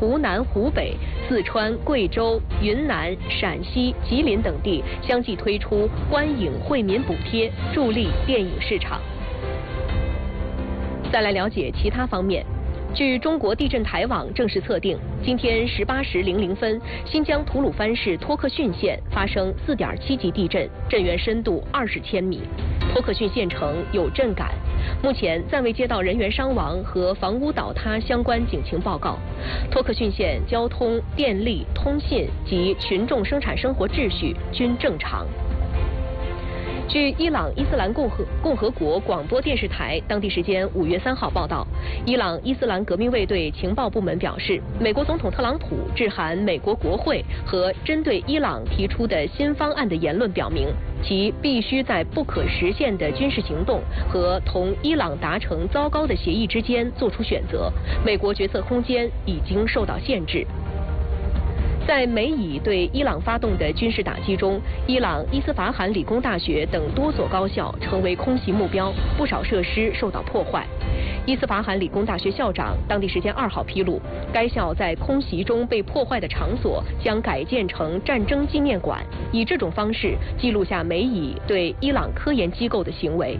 湖南、湖北、四川、贵州、云南、陕西、吉林等地相继推出观影惠民补贴，助力电影市场。再来了解其他方面。据中国地震台网正式测定，今天18时00分，新疆吐鲁番市托克逊县发生4.7级地震，震源深度20千米。托克逊县城有震感，目前暂未接到人员伤亡和房屋倒塌相关警情报告。托克逊县交通、电力、通信及群众生产生活秩序均正常。据伊朗伊斯兰共和国广播电视台当地时间5月3号报道，伊朗伊斯兰革命卫队情报部门表示，美国总统特朗普致函美国国会和针对伊朗提出的新方案的言论表明，其必须在不可实现的军事行动和同伊朗达成糟糕的协议之间做出选择，美国决策空间已经受到限制。在美以对伊朗发动的军事打击中，伊朗伊斯法罕理工大学等多所高校成为空袭目标，不少设施受到破坏。伊斯法罕理工大学校长当地时间2号披露，该校在空袭中被破坏的场所将改建成战争纪念馆，以这种方式记录下美以对伊朗科研机构的行为。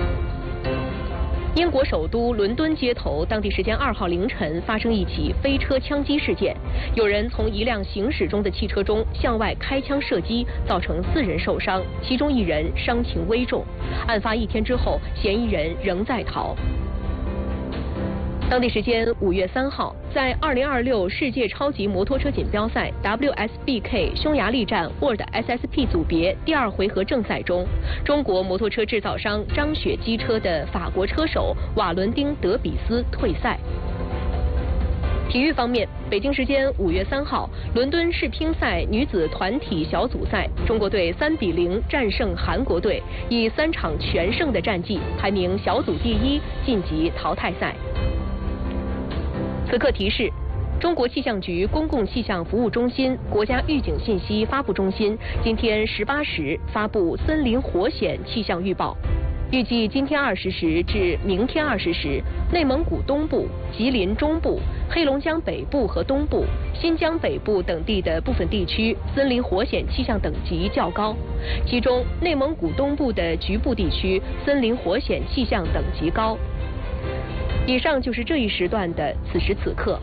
英国首都伦敦街头当地时间2号凌晨发生一起飞车枪击事件，有人从一辆行驶中的汽车中向外开枪射击，造成4人受伤，其中1人伤情危重。案发1天之后，嫌疑人仍在逃。当地时间5月3号，在2026世界超级摩托车锦标赛 WSBK 匈牙利站 World SSP 组别第2回合正赛中，中国摩托车制造商张雪机车的法国车手瓦伦丁·德比斯退赛。体育方面，北京时间5月3号，伦敦世乒赛女子团体小组赛，中国队3比0战胜韩国队，以3场全胜的战绩排名小组第1，晋级淘汰赛。此刻提示：中国气象局公共气象服务中心、国家预警信息发布中心今天18时发布森林火险气象预报。预计今天20时至明天20时，内蒙古东部、吉林中部、黑龙江北部和东部、新疆北部等地的部分地区森林火险气象等级较高，其中内蒙古东部的局部地区森林火险气象等级高。以上就是这一时段的此时此刻。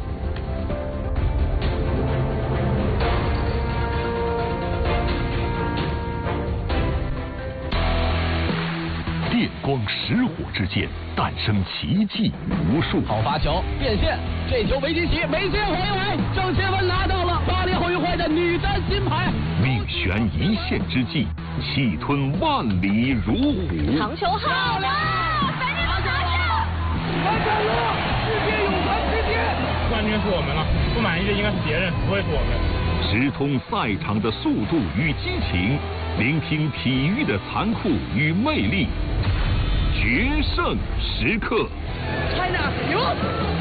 电光石火之间诞生奇迹无数。 好发球变线，这球维基奇没接回来，郑钦文拿到了巴黎奥运会的女单金牌。 命悬一线之际，气吞万里如虎。 长球好了， 完成了世界泳坛之巅！ 冠军是我们了，不满意的应该是别人，不会是我们。 直通赛场的速度与激情，聆听体育的残酷与魅力，决胜时刻。 China 赢！